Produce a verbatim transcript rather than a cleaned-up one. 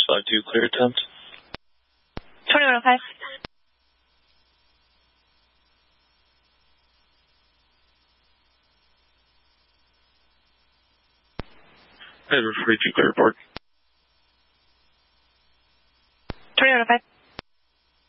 five two, clear attempt. twenty-one oh five. Edward forty-two, clear report.